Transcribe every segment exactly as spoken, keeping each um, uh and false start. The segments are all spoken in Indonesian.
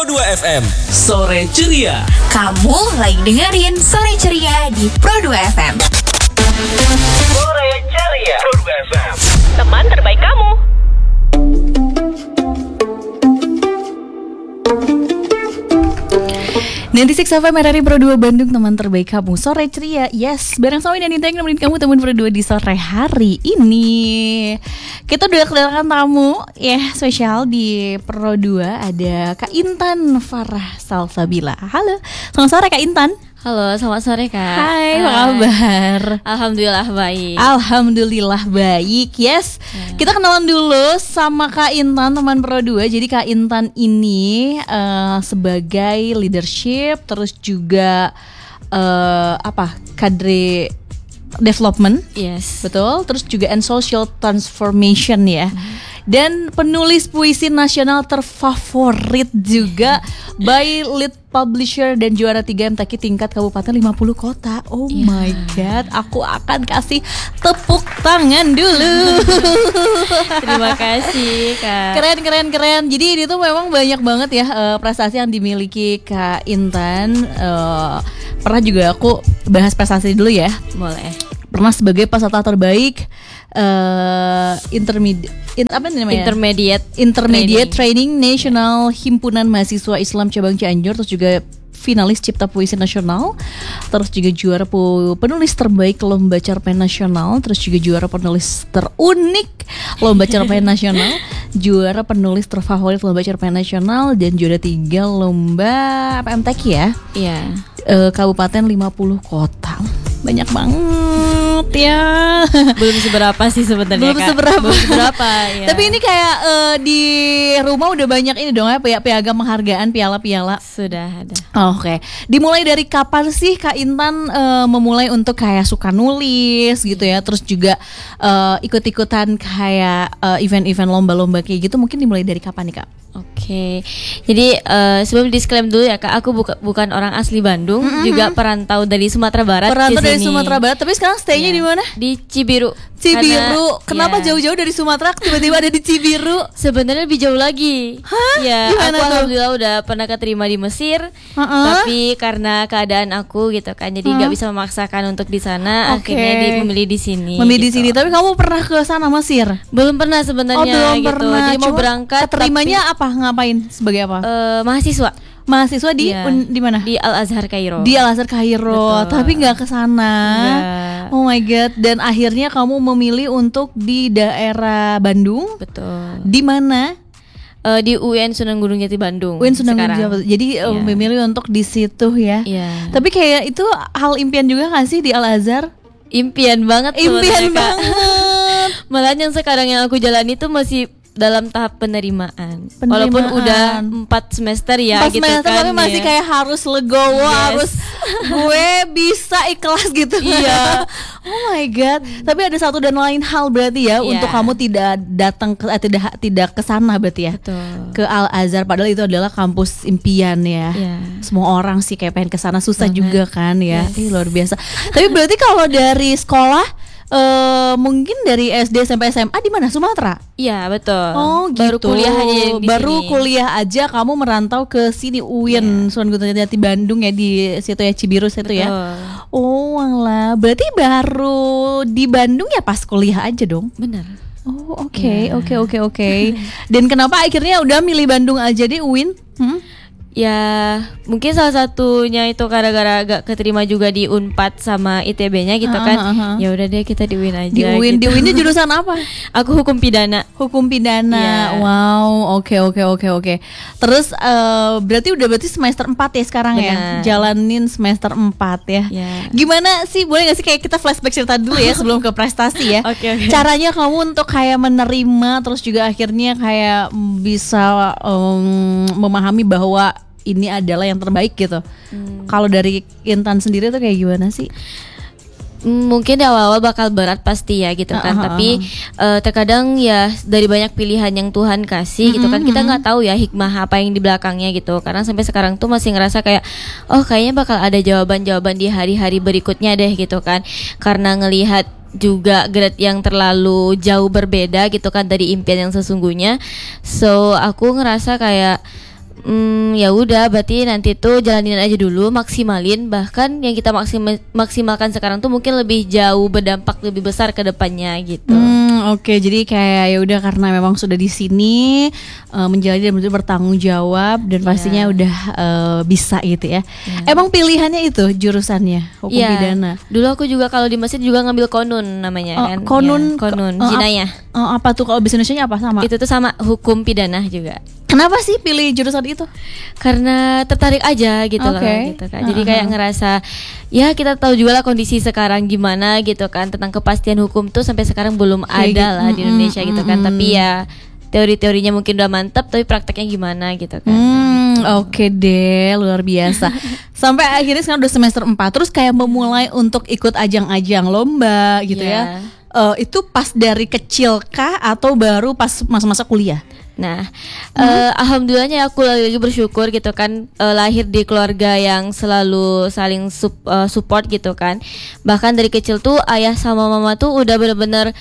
Pro dua F M. Sore Ceria. Kamu lagi dengerin Sore Ceria di Pro dua F M. Sore Ceria. Pro dua F M. Teman terbaik kamu. sembilan puluh enam F M R R I Pro dua Bandung, teman terbaik kamu. Sore Ceria, yes. Bareng sama dan Nita yang nemenin kamu teman Pro dua di sore hari ini. Kita udah kedatangan tamu ya, spesial di Pro dua. Ada Kak Intan Farah Salsabila. Halo, selamat sore Kak Intan. Halo, selamat sore Kak. Hai, apa kabar? Alhamdulillah baik. Alhamdulillah baik, yes. Ya. Kita kenalan dulu sama Kak Intan, teman Pro dua. Jadi Kak Intan ini uh, sebagai leadership, terus juga uh, apa, kadre development, yes, betul. Terus juga and social transformation ya. Hmm. Dan penulis puisi nasional terfavorit juga by lead publisher dan juara tiga M T Q tingkat kabupaten lima puluh kota. Oh yeah. My god, aku akan kasih tepuk tangan dulu. Terima kasih Kak. Keren keren keren. Jadi ini tuh memang banyak banget ya uh, prestasi yang dimiliki Kak Intan. uh, Pernah juga aku bahas prestasi dulu ya. Boleh. Pernah sebagai peserta terbaik uh, intermediate in, apa namanya? Intermediate Intermediate Training, Training Nasional Himpunan Mahasiswa Islam Cabang Cianjur, terus juga finalis Cipta Puisi Nasional, terus juga juara penulis terbaik Lomba Cerpen Nasional, terus juga juara penulis terunik Lomba Cerpen Nasional, juara penulis terfavorit Lomba Cerpen Nasional, dan juara tiga Lomba apa M T Q ya? Iya. Uh, Kabupaten lima puluh kota. Banyak banget ya. Belum seberapa sih sebenarnya. Belum seberapa. Belum seberapa ya. Tapi ini kayak uh, di rumah udah banyak ini dong ya, piagam penghargaan, piala-piala. Sudah ada. Oh, Oke. Okay. Dimulai dari kapan sih Kak Intan uh, memulai untuk kayak suka nulis gitu ya? Terus juga uh, ikut-ikutan kayak uh, event-event lomba-lomba kayak gitu. Mungkin dimulai dari kapan nih Kak? Oke, okay. Jadi uh, sebelum disclaimer dulu ya Kak, aku buka, bukan orang asli Bandung, mm-hmm. juga perantau dari Sumatera Barat. Perantau dari Sumatera Barat, tapi sekarang stay-nya yeah. di mana? Di Cibiru. Cibiru. Karena, Kenapa yeah. jauh-jauh dari Sumatera tiba-tiba ada di Cibiru? Sebenarnya lebih jauh lagi. Hah? Ya, Gimana aku tuh? alhamdulillah udah pernah keterima di Mesir, uh-uh. tapi karena keadaan aku gitu kan, jadi nggak uh. bisa memaksakan untuk di sana. Okay. Akhirnya memilih di sini. Memilih gitu. di sini. Tapi kamu pernah ke sana Mesir? Belum pernah sebenarnya. Oh, belum gitu. pernah. Jadi mau Cuma berangkat. Keterimanya tapi, apa? Ngapain? Sebagai apa? Uh, mahasiswa. Mahasiswa di yeah. un, di mana? Di Al Azhar Kairo. Di Al Azhar Kairo, tapi nggak ke sana. Oh my god! Dan akhirnya kamu memilih untuk di daerah Bandung. Betul. Di mana? Uh, di U N Sunan Gunung Jati Bandung. U N Sunan Gunung Jati. Jadi yeah. uh, memilih untuk di situ ya. Yeah. Tapi kayak itu hal impian juga nggak sih di Al Azhar? Impian banget. Impian banget. Malah yang sekarang yang aku jalani itu masih dalam tahap penerimaan. penerimaan. Walaupun udah empat semester ya empat gitu semester, kan. Tapi masih ya. kayak harus legowo, yes. harus gue bisa ikhlas gitu. Iya. Oh my god. Tapi ada satu dan lain hal berarti ya, yeah. untuk kamu tidak datang ke eh, tidak tidak ke sana berarti ya. Betul. Ke Al Azhar, padahal itu adalah kampus impian ya. Yeah. Semua orang sih kayak pengen ke sana, susah banget juga kan ya. Yes. Ih, luar biasa. Tapi berarti kalau dari sekolah Uh, mungkin dari S D sampai S M A di mana? Sumatera? Iya betul. Oh gitu. Baru kuliah aja di Baru sini. kuliah aja kamu merantau ke sini U I N yeah. Sunan Gunung Jati Bandung ya, di situ ya, Cibiru situ ya. Oh alah, berarti baru di Bandung ya pas kuliah aja dong? Benar. Oh oke oke oke oke. Dan kenapa akhirnya udah milih Bandung aja di U I N? Hmm? Ya mungkin salah satunya itu gara-gara gak keterima juga di Unpad sama I T B-nya gitu kan. uh, uh, uh. Ya udah deh kita di U I N aja. Di U I N, gitu. Di U I N jurusan apa? Aku hukum pidana. Hukum pidana. Yeah. Wow, oke oke oke oke. Terus uh, berarti udah berarti semester empat ya sekarang. Benar. Ya. Jalanin semester empat ya. Yeah. Gimana sih, boleh gak sih kayak kita flashback cerita dulu ya sebelum ke prestasi ya. Oke okay, okay. Caranya kamu untuk kayak menerima, terus juga akhirnya kayak bisa um, memahami bahwa ini adalah yang terbaik gitu. Hmm. Kalau dari Intan sendiri tuh kayak gimana sih? Mungkin di awal-awal bakal berat pasti ya gitu kan. Uh-huh. Tapi uh, terkadang ya dari banyak pilihan yang Tuhan kasih gitu kan, kita nggak tahu ya hikmah apa yang di belakangnya gitu. Karena sampai sekarang tuh masih ngerasa kayak oh kayaknya bakal ada jawaban-jawaban di hari-hari berikutnya deh gitu kan. Karena ngelihat juga grade yang terlalu jauh berbeda gitu kan dari impian yang sesungguhnya. So aku ngerasa kayak Hmm, ya udah berarti nanti tuh jalanin aja dulu, maksimalin, bahkan yang kita maksima- maksimalkan sekarang tuh mungkin lebih jauh berdampak lebih besar ke depannya gitu. Hmm, oke. Jadi kayak ya udah karena memang sudah di sini uh, menjalani dan betul bertanggung jawab dan Iya. pastinya udah uh, bisa gitu ya. Emang pilihannya itu jurusannya hukum Iya. pidana. Dulu aku juga kalau di masjid juga ngambil konun namanya Oh, kan. konun, Ya, konun, ko- oh, jinayah. ap- oh, apa tuh kalau bahasa Indonesianya apa sama? Itu tuh sama hukum pidana juga. Kenapa sih pilih jurusan itu? Karena tertarik aja gitu loh Oke. gitu kan. Jadi kayak ngerasa ya kita tahu juga lah kondisi sekarang gimana gitu kan, tentang kepastian hukum tuh sampai sekarang belum Kayak ada gitu. lah di Mm-mm, Indonesia gitu kan. mm-mm. Tapi ya teori-teorinya mungkin udah mantap, tapi prakteknya gimana gitu kan. Hmm, oke deh, luar biasa. Sampai akhirnya sekarang udah semester empat, terus kayak memulai untuk ikut ajang-ajang lomba gitu Iya. ya. Eh, itu pas dari kecil kah atau baru pas masa-masa kuliah? Nah, eh, alhamdulillahnya aku lagi bersyukur gitu kan, eh, lahir di keluarga yang selalu saling sup- eh, support gitu kan. Bahkan dari kecil tuh ayah sama mama tuh udah bener-bener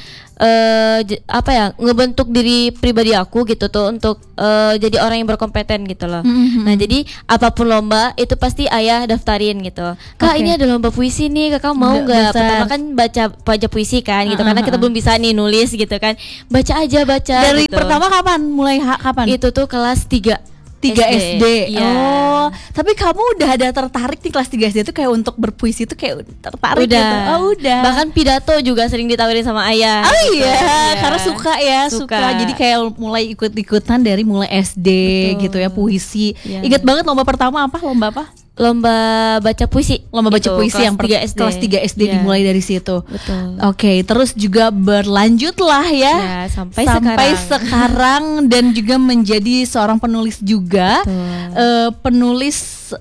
eh, j- apa ya, ngebentuk diri pribadi aku gitu tuh untuk eh, jadi orang yang berkompeten gitu loh. Mhm. Nah, jadi apapun lomba itu pasti ayah daftarin gitu. Kak, Oke. ini ada lomba puisi nih, kakak mau Da- nggak? daftar. Pertama kan baca baca puisi kan gitu, Uh-uh, karena kita uh-uh. belum bisa nih nulis gitu kan. Baca aja baca. Dari gitu. pertama kapan? Mulai ha- kapan? Itu tuh kelas tiga tiga S D. Iya. Oh, tapi kamu udah ada tertarik di kelas tiga S D itu kayak untuk berpuisi itu kayak tertarik udah. gitu. Oh, udah. Bahkan pidato juga sering ditawarin sama ayah. Oh gitu. iya, Iya. karena suka ya, suka. Suka. Jadi kayak mulai ikut-ikutan dari mulai S D Betul. gitu ya, puisi. Iya. Ingat banget lomba pertama apa? Lomba apa? Lomba baca puisi. Lomba baca Gitu, puisi kelas yang per- tiga S D. kelas tiga S D Iya. dimulai dari situ. Betul. Oke, terus juga berlanjut lah ya, Ya, sampai sampai sekarang. sekarang dan juga menjadi seorang penulis juga, Betul. Eh, penulis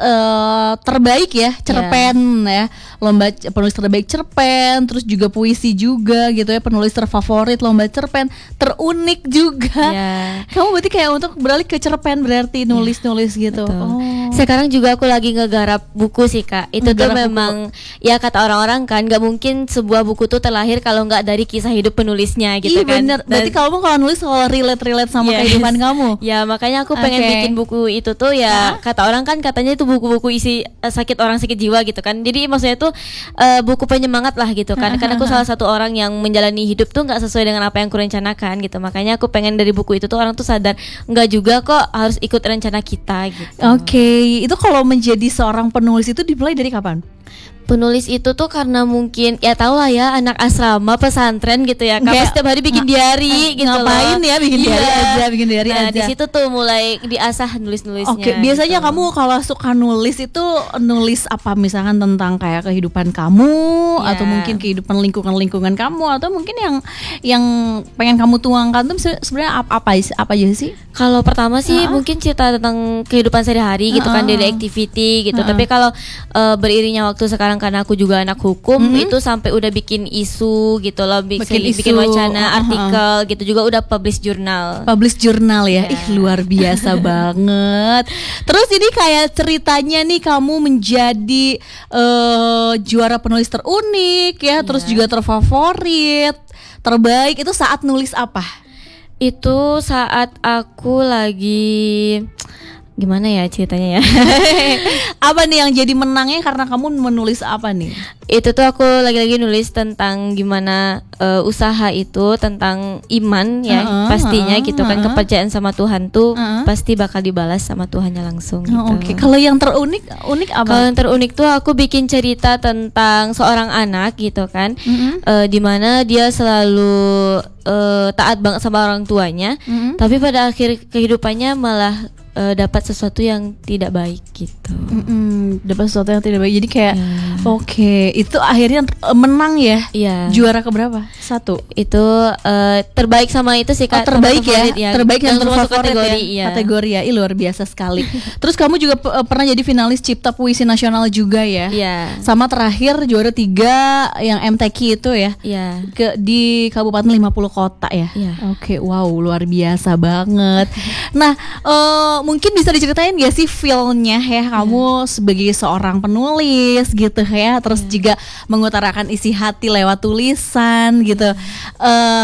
eh, terbaik ya, cerpen ya, lomba c- penulis terbaik cerpen, terus juga puisi juga gitu ya, penulis terfavorit lomba cerpen, terunik juga. Ya. Kamu berarti kayak untuk beralih ke cerpen berarti nulis-nulis gitu. Betul. Oh. Sekarang juga aku lagi ngegarap buku sih Kak. Itu tuh Ngegarap buku. memang ya kata orang-orang kan nggak mungkin sebuah buku tuh terlahir kalau nggak dari kisah hidup penulisnya gitu Ih kan. bener, Dan- berarti kamu kalau nulis kalau relate-relate sama Yes. kehidupan kamu. Ya makanya aku pengen Oke. bikin buku itu tuh ya, kata orang kan katanya itu buku-buku isi eh, sakit orang sakit jiwa gitu kan. Jadi maksudnya tuh eh, buku penyemangat lah gitu kan. Karena aku salah satu orang yang menjalani hidup tuh nggak sesuai dengan apa yang kurencanakan gitu. Makanya aku pengen dari buku itu tuh orang tuh sadar nggak juga kok harus ikut rencana kita gitu. Oke, itu kalau menjadi seorang penulis itu dimulai dari kapan? Penulis itu tuh karena mungkin ya tau lah ya, anak asrama pesantren gitu ya. Kamu Nggak- setiap hari bikin diary gitu ngapain loh. ya bikin diary Iya. aja, bikin diary nah, aja. di situ tuh mulai diasah nulis-nulisnya. Oke, biasanya gitu. kamu kalau suka nulis itu nulis apa? Misalkan tentang kayak kehidupan kamu Iya. atau mungkin kehidupan lingkungan-lingkungan kamu atau mungkin yang yang pengen kamu tuangkan tuh se- sebenarnya apa apa, apa aja sih? Kalau pertama sih Uh-uh. mungkin cerita tentang kehidupan sehari-hari gitu kan, Uh-uh. daily activity gitu. Uh-uh. Tapi kalau uh, beriringnya waktu sekarang karena aku juga anak hukum, Mhm. itu sampai udah bikin isu gitu loh, bikin, Bikin bikin, isu, wacana, uh-uh. artikel gitu juga udah publish jurnal. Publish jurnal ya, Iya. ih luar biasa banget. Terus ini kayak ceritanya nih kamu menjadi eh, juara penulis terunik ya, terus Iya. juga terfavorit, terbaik itu saat nulis apa? Itu saat aku lagi gimana ya ceritanya ya. Apa nih yang jadi menangnya karena kamu menulis apa nih? Itu tuh aku lagi-lagi nulis tentang gimana uh, usaha itu tentang iman ya, Uh-uh, pastinya uh-uh, gitu kan, uh-uh. kepercayaan sama Tuhan tuh Uh-uh. pasti bakal dibalas sama Tuhannya langsung gitu. Oh, Oke, kalau yang terunik unik apa? Kalau yang terunik tuh aku bikin cerita tentang seorang anak gitu kan, Mm-mm. eh, dimana dia selalu eh, taat banget sama orang tuanya, Mm-mm. tapi pada akhir kehidupannya malah eh, dapat sesuatu yang tidak baik gitu. Mm-mm, dapat sesuatu yang tidak baik. Jadi kayak Ya. oke, itu akhirnya eh, menang ya. Iya. Juara keberapa? Satu. Itu eh, terbaik sama itu sih Oh, Kak, terbaik ya, terfavorit terbaik yang Langsung masuk terfavorit kategori, ya, iya. kategori ya, Ih, luar biasa sekali. Terus kamu juga p- eh, pernah jadi finalis Cipta Puisi Nasional juga ya? Iya. Sama terakhir juara tiga yang M T Q itu ya, Iya. ke di Kabupaten lima puluh kota ya. Iya. Oke, wow, luar biasa banget. Nah, eh, mungkin bisa diceritain gak sih feel-nya ya kamu sebagai seorang penulis gitu ya, terus juga mengutarakan isi hati lewat tulisan gitu. Eh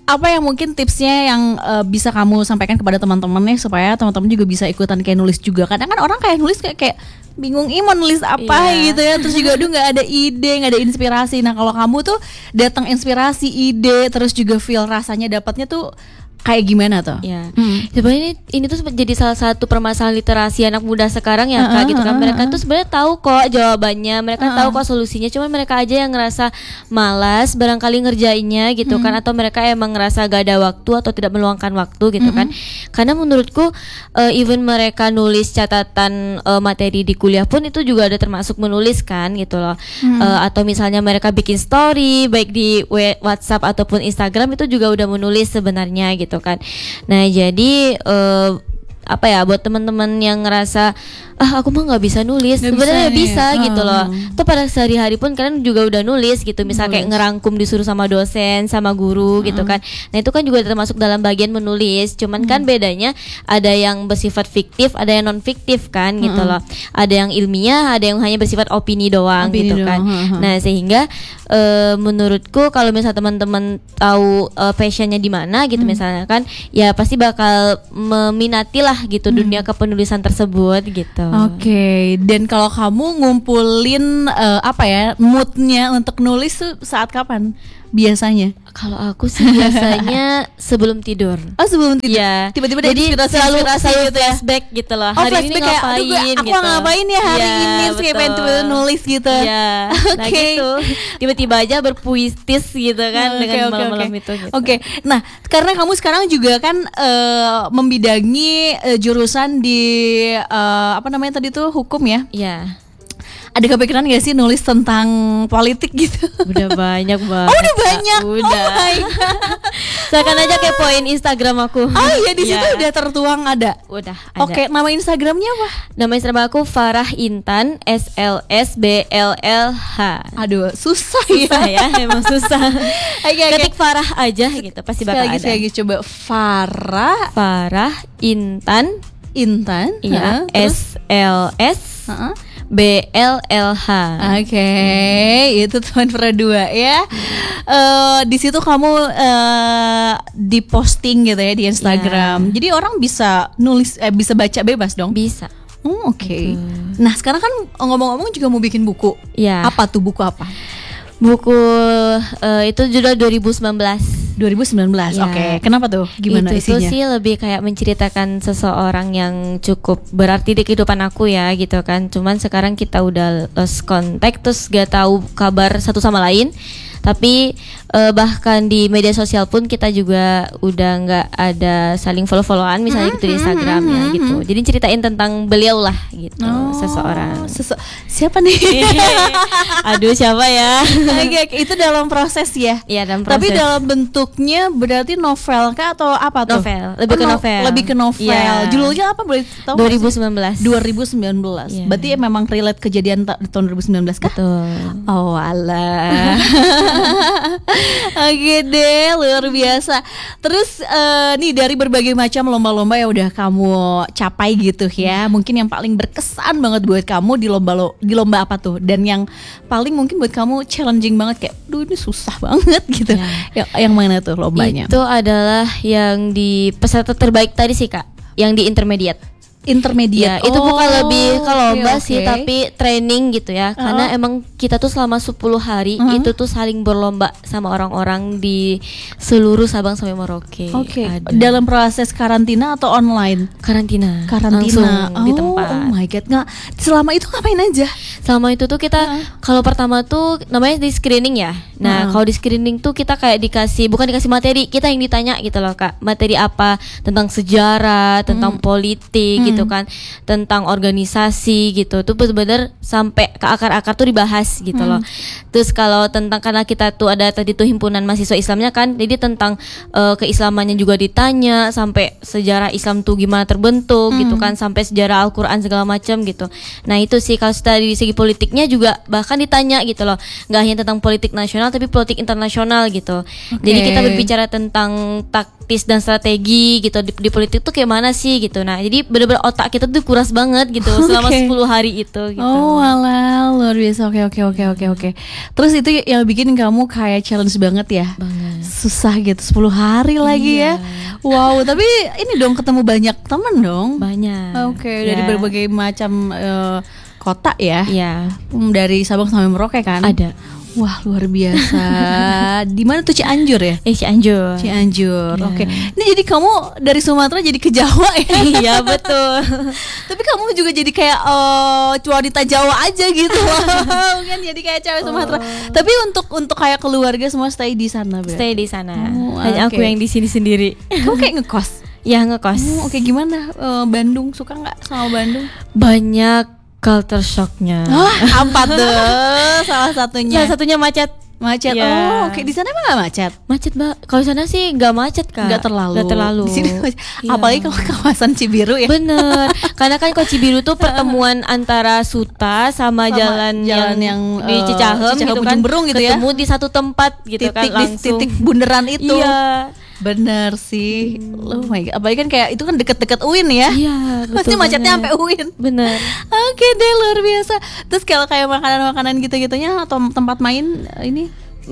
apa yang mungkin tipsnya yang uh, bisa kamu sampaikan kepada teman-temannya supaya teman-teman juga bisa ikutan kayak nulis juga? Kadang kan orang kayak nulis kayak, kayak bingung ih mau nulis apa Iya. gitu ya, terus juga aduh nggak ada ide, nggak ada inspirasi. Nah kalau kamu tuh datang inspirasi, ide, terus juga feel rasanya dapatnya tuh kayak gimana tuh? Ya, Hmm. sebenarnya ini, ini tuh jadi salah satu permasalahan literasi anak muda sekarang ya Uh-uh, kak, gitu kan. Mereka uh-uh. tuh sebenarnya tahu kok jawabannya, mereka Uh-uh. tahu kok solusinya, cuman mereka aja yang ngerasa malas barangkali ngerjainnya gitu kan, atau mereka emang ngerasa gak ada waktu atau tidak meluangkan waktu gitu kan. Karena menurutku uh, even mereka nulis catatan uh, materi di kuliah pun itu juga ada termasuk menulis kan gitu loh. Uh, atau misalnya mereka bikin story baik di we- WhatsApp ataupun Instagram itu juga udah menulis sebenarnya gitu kan. Nah jadi eh, apa ya buat teman-teman yang ngerasa ah aku mah nggak bisa nulis, Nggak sebenarnya bisa bisa, nih. gitu Ah. loh. Tuh pada sehari-hari pun kalian juga udah nulis gitu, misal kayak ngerangkum disuruh sama dosen sama guru gitu kan. Nah itu kan juga termasuk dalam bagian menulis, cuman kan bedanya ada yang bersifat fiktif, ada yang non fiktif kan gitu loh. Ada yang ilmiah, ada yang hanya bersifat opini doang Opini gitu kan. doang, ha, ha. Nah sehingga eh, menurutku kalau misalnya teman-teman tahu eh, passionnya di mana gitu misalnya kan, ya pasti bakal meminati lah gitu dunia kepenulisan tersebut gitu. Oke, dan kalau kamu ngumpulin eh, apa ya moodnya untuk nulis tuh saat kapan biasanya? Kalau aku sih biasanya sebelum tidur. Oh sebelum tidur. Iya. Tiba-tiba ada Jadi inspirasi, selalu inspirasi selalu gitu ya. flashback gitu loh. Oh Hari ini flashback kayak, ngapain aduh gue, aku gitu. ngapain ya hari Iya, ini, terus kayak pengen betul. tiba-tiba nulis gitu. Iya. Nah Oke. gitu. Tiba-tiba aja berpuitis gitu kan Oke, dengan oke, malam-malam oke. itu gitu. Oke, nah karena kamu sekarang juga kan eh, membidangi eh, jurusan di eh, apa namanya tadi tuh hukum ya. Iya. Ada kepikiran gak sih nulis tentang politik gitu? Udah banyak banget. Oh udah Kak. banyak. Udah. Oh my God. Silakan aja kepoin Instagram aku. Oh iya di situ Iya. udah tertuang ada. Udah ada. Oke, nama Instagramnya apa? Nama Instagram aku Farah Intan S L S B L L H. Aduh, susah, Susah ya. ya, emang susah. Oke, oke. Ketik Farah aja gitu, pasti Sekali bakal lagi, ada. sekali lagi coba Farah Farah Intan, Intan. iya, ha, terus? S L S Ha-ha. B L L H. Oke, itu teman Farah dua ya. Eh di situ kamu eh di posting gitu ya di Instagram. Ya. Jadi orang bisa nulis, eh, bisa baca bebas dong. Bisa. Oh, oke. Nah sekarang kan ngomong-ngomong juga mau bikin buku. Ya. Apa tuh buku apa? Buku eh, itu judul dua ribu sembilan belas. dua ribu sembilan belas. Ya. Oke. Kenapa tuh? Gimana itu tuh isinya? sih lebih kayak menceritakan seseorang yang cukup berarti di kehidupan aku ya gitu kan. Cuman sekarang kita udah lost contact, terus gak tahu kabar satu sama lain. Tapi eh, bahkan di media sosial pun kita juga udah nggak ada saling follow-followan misalnya gitu di Instagram ya gitu. Jadi ceritain tentang beliau lah gitu, seseorang. Sese- siapa nih? Aduh siapa ya? Oke, oke, itu dalam proses ya. Iya dalam Tapi proses. dalam bentuknya berarti novel kah atau apa tuh? Novel, lebih ke no- novel. Lebih ke novel. Iya. Judulnya apa boleh tahu? dua ribu sembilan belas. dua ribu sembilan belas. Iya. Berarti memang relate kejadian ta- tahun dua ribu sembilan belas kah? Betul. Oh alah. Oke deh, luar biasa. Terus eh, nih dari berbagai macam lomba-lomba yang udah kamu capai gitu ya, mungkin yang paling berkesan banget buat kamu di lomba lo, di lomba apa tuh? Dan yang paling mungkin buat kamu challenging banget kayak, duh ini susah banget gitu. Ya. Yang, yang mana tuh lombanya? Itu adalah yang di peserta terbaik tadi sih Kak, yang di intermediate. Intermediate. Ya, itu bukan Oh, lebih ke lomba oke, sih, oke. tapi training gitu ya. Karena Oh. emang kita tuh selama sepuluh hari Uh-huh. itu tuh saling berlomba sama orang-orang di seluruh Sabang sampai Merauke. Oke, Ada. dalam proses karantina atau online? karantina. Karantina. Langsung di Oh, tempat. Oh my god, nggak. Selama itu ngapain aja? Selama itu tuh kita kalau pertama tuh namanya di screening ya. Nah, Heeh. kalau di screening tuh kita kayak dikasih, bukan dikasih materi, kita yang ditanya gitu loh Kak. Materi apa? Tentang sejarah, tentang politik gitu kan, tentang organisasi gitu. Tuh benar-benar sampai ke akar-akar tuh dibahas gitu loh. Terus kalau tentang, karena kita tuh ada tadi tuh himpunan mahasiswa Islamnya kan, jadi tentang eh, keislamannya juga ditanya, sampai sejarah Islam tuh gimana terbentuk gitu kan, sampai sejarah Al-Qur'an segala macam gitu. Nah, itu sih kalau dari segi politiknya juga bahkan ditanya gitu loh, nggak hanya tentang politik nasional tapi politik internasional gitu. Jadi kita berbicara tentang taktis dan strategi gitu di, di politik tuh kayak mana sih gitu. Nah jadi bener-bener otak kita tuh kuras banget gitu selama Okay. sepuluh hari itu gitu. Oh alah, luar biasa. Oke oke oke oke oke. Terus itu yang bikin kamu kayak challenge banget ya? Banget. Susah gitu, sepuluh hari lagi ya. Wow, tapi ini dong ketemu banyak teman dong. Banyak. Oke, Ya. dari berbagai macam eh, kota ya. Iya. Hmm, dari Sabang sampai Merauke kan? Ada. Wah, luar biasa. Di mana tuh, Cianjur ya? Eh Cianjur. Cianjur. Iya. Oke. Ini jadi kamu dari Sumatera jadi ke Jawa ya? Iya betul. Tapi kamu juga jadi kayak eh wanita Jawa aja gitu. Kan jadi kayak cewek Sumatera. Tapi untuk untuk kayak keluarga semua stay di sana, berarti. Stay di sana. Oh, Hanya oke. aku yang di sini sendiri. Kamu kayak ngekos. Ya ngekos. Oh, oke, gimana? Eh, Bandung, suka nggak sama Bandung? Banyak culture shocknya. Hah, apa tuh? Salah satunya. Salah satunya macet. Macet. Ya. Oh, oke. Di sana emang nggak macet? Macet mbak. Kalau di sana sih nggak macet kak. Nggak terlalu. Nggak terlalu. Di sini macet. Iya. Apalagi kalau kawasan Cibiru ya. Bener. Karena kan kalau Cibiru tuh pertemuan antara Suta sama, Sama jalan, jalan yang, yang, di eh, Cicahem, Cicahem gitu kan. Ujung Berung gitu ya. Ketemu di satu tempat gitu kan Titik di langsung. titik bundaran itu. Iya. Bener sih. Oh my god. Apalagi kan kayak itu kan deket-deket U I N ya. Iya. Pasti betul macetnya sampai banget. U I N. Bener. Oke deh, luar biasa. Terus kalau kayak makanan-makanan gitu-gitunya atau tempat main eh, ini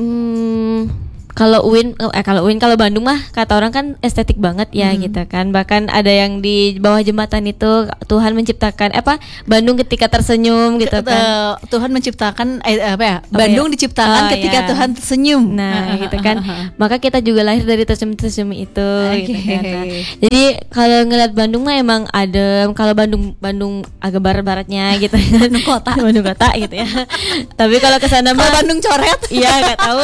Hmm, kalau U I N, eh kalau U I N kalau Bandung mah kata orang kan estetik banget ya gitu kan. Bahkan ada yang di bawah jembatan itu Tuhan menciptakan apa Bandung ketika tersenyum gitu kan. Eh, Tuhan menciptakan eh, apa ya? Bandung ya? diciptakan Oh, ketika ya. Tuhan tersenyum. Nah, gitu kan. Maka kita juga lahir dari tersenyum-tersenyum itu gitu Oke. kan. Nah, jadi kalau ngeliat Bandung mah emang adem. Kalau Bandung Bandung agak barat-baratnya gitu kan. Bandung kota, Bandung kota gitu ya. Tapi kalau ke sana Kalau mah Bandung coret? iya nggak tahu.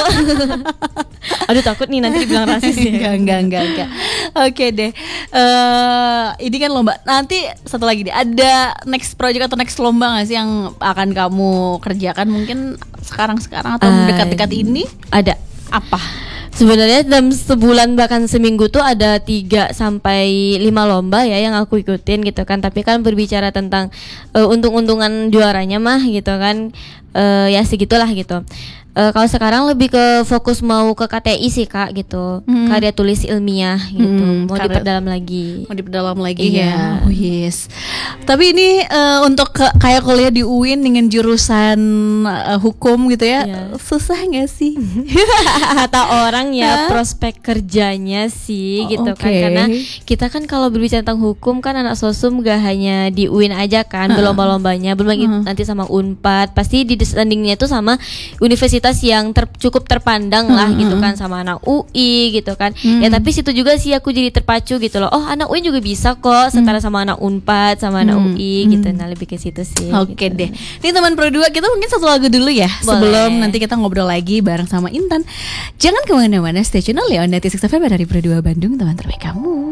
Aduh takut nih nanti dibilang rasis ya. Enggak, enggak, enggak, enggak. Oke deh. Eh ini kan lomba. Nanti satu lagi deh, ada next project atau next lomba nggak sih yang akan kamu kerjakan mungkin sekarang-sekarang atau Ah, dekat-dekat ini? Ada. Apa? Sebenarnya dalam sebulan bahkan seminggu tuh ada tiga sampai lima lomba ya yang aku ikutin gitu kan. Tapi kan berbicara tentang uh, untung-untungan juaranya mah gitu kan, uh, ya segitulah gitu. Uh, kalau sekarang lebih ke fokus mau ke K T I sih kak gitu, Hmm. karya tulis ilmiah gitu, Hmm, mau karya- diperdalam lagi. Mau diperdalam lagi Iya. ya. Oh yes. Tapi ini eh, untuk ke- kayak kuliah di U I N dengan jurusan eh, hukum gitu ya, Iya. susah nggak sih? Kata orang Hah? ya prospek kerjanya sih Oh, gitu kan, oke. karena kita kan kalau berbicara tentang hukum kan anak sosum gak hanya di U I N aja kan, berlomba-lombanya belum lagi Heeh. nanti sama Unpad, pasti di standingnya itu sama universitas yang ter- cukup terpandang lah gitu kan, sama anak U I gitu kan. Ya tapi situ juga sih aku jadi terpacu gitu loh, oh anak U I N juga bisa kok setara sama anak Unpad sama anak Hmm. U I gitu. Nah lebih ke situ sih. Oke gitu. deh. Ini teman Pro dua, kita mungkin satu lagu dulu ya. Boleh. Sebelum nanti kita ngobrol lagi bareng sama Intan. Jangan kemana-mana, stay tune on Leon ninety six F M dari Pro dua Bandung, teman terbaik kamu.